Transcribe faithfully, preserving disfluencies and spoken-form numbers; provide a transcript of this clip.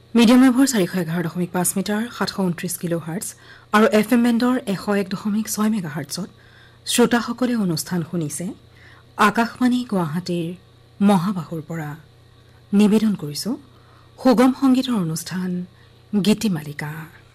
Medium ৱেভৰ চাৰিশ এঘাৰ দশমিক পাঁচ মিটাৰ সাতশ ঊনত্ৰিশ কিলো হাৰ্টছ আৰু এফ এম বেণ্ডৰ এশ এক দশমিক ছয় মেগা হাৰ্টছত শ্ৰোতাসকলে অনুষ্ঠান শুনিছে আকাশবাণী গুৱাহাটীৰ মহাবাহুৰ পৰা নিবেদন কৰিছো সুগম সংগীতৰ অনুষ্ঠান গীতিমালিকা।